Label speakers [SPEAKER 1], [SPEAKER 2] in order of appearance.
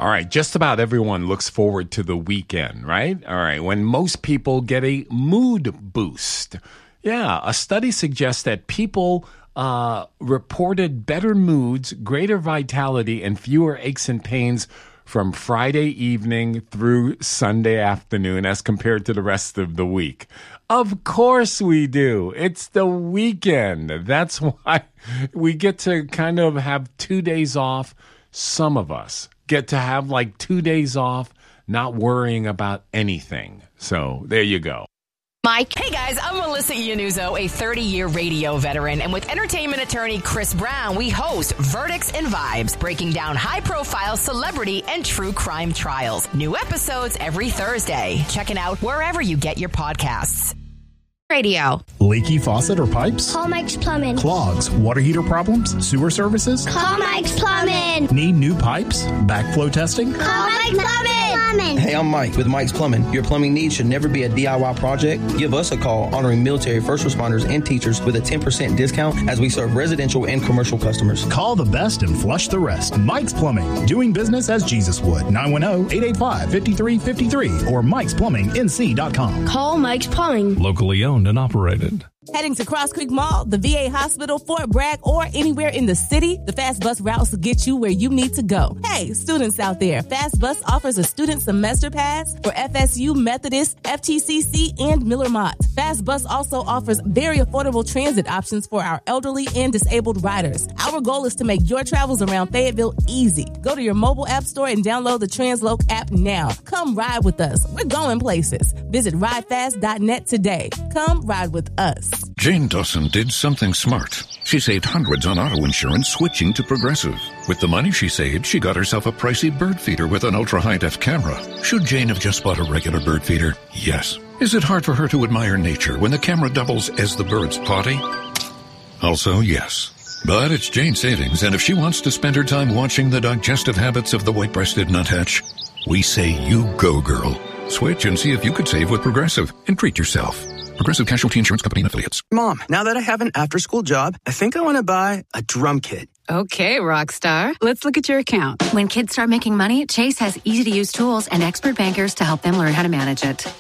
[SPEAKER 1] All right, just about everyone looks forward to the weekend, right? All right, when most people get a mood boost. Yeah, a study suggests that people reported better moods, greater vitality, and fewer aches and pains from Friday evening through Sunday afternoon as compared to the rest of the week. Of course we do. It's the weekend. That's why we get to kind of have 2 days off. Some of us get to have like 2 days off, not worrying about anything. So there you go.
[SPEAKER 2] Mike. Hey guys, I'm Melissa Iannuzzo, a 30-year radio veteran, and with entertainment attorney Chris Brown, we host Verdicts and Vibes, breaking down high-profile celebrity and true crime trials. New episodes every Thursday. Check it out wherever you get your podcasts.
[SPEAKER 3] Radio.
[SPEAKER 4] Leaky faucet or pipes?
[SPEAKER 5] Call Mike's Plumbing.
[SPEAKER 4] Clogs, water heater problems, sewer services?
[SPEAKER 5] Call Mike's Plumbing.
[SPEAKER 4] Need new pipes? Backflow testing?
[SPEAKER 5] Call Mike's Plumbing.
[SPEAKER 6] Hey, I'm Mike with Mike's Plumbing. Your plumbing needs should never be a DIY project. Give us a call honoring military, first responders, and teachers with a 10% discount as we serve residential and commercial customers.
[SPEAKER 4] Call the best and flush the rest. Mike's Plumbing. Doing business as Jesus would. 910-885-5353 or Mike'sPlumbingNC.com.
[SPEAKER 5] Call Mike's Plumbing.
[SPEAKER 7] Locally owned and operated.
[SPEAKER 8] Heading to Cross Creek Mall, the VA Hospital, Fort Bragg, or anywhere in the city, the Fast Bus routes will get you where you need to go. Hey, students out there, Fast Bus offers a student semester pass for FSU, Methodist, FTCC, and Miller Mott. Fast Bus also offers very affordable transit options for our elderly and disabled riders. Our goal is to make your travels around Fayetteville easy. Go to your mobile app store and download the Transloc app now. Come ride with us. We're going places. Visit ridefast.net today. Come ride with us.
[SPEAKER 9] Jane Dawson did something smart. She saved hundreds on auto insurance switching to Progressive. With the money she saved, she got herself a pricey bird feeder with an ultra-high-def camera. Should Jane have just bought a regular bird feeder? Yes. Is it hard for her to admire nature when the camera doubles as the bird's potty? Also, yes. But it's Jane's savings, and if she wants to spend her time watching the digestive habits of the white-breasted nuthatch, we say you go, girl. Switch and see if you could save with Progressive and treat yourself. Progressive Casualty Insurance Company and Affiliates.
[SPEAKER 10] Mom, now that I have an after-school job, I think I want to buy a drum kit.
[SPEAKER 3] Okay, Rockstar. Let's look at your account.
[SPEAKER 11] When kids start making money, Chase has easy-to-use tools and expert bankers to help them learn how to manage it.